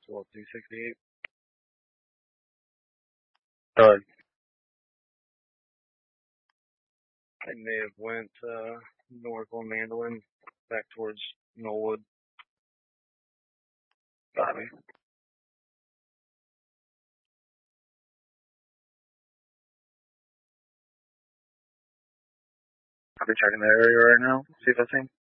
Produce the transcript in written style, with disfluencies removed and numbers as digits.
Well, 268. Thud. I may have went north on Mandolin, back towards Knollwood. Got me. I'll be checking that area right now. See if I see him.